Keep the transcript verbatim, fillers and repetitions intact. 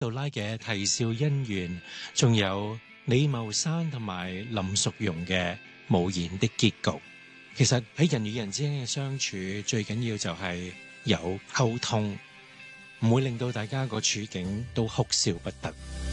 杜拉嘅啼笑姻緣，仲有李茂山同埋林淑容嘅無言的結局。其實喺人與人之間嘅相處，最緊要就係有溝通，唔會令到大家個處境都哭笑不得。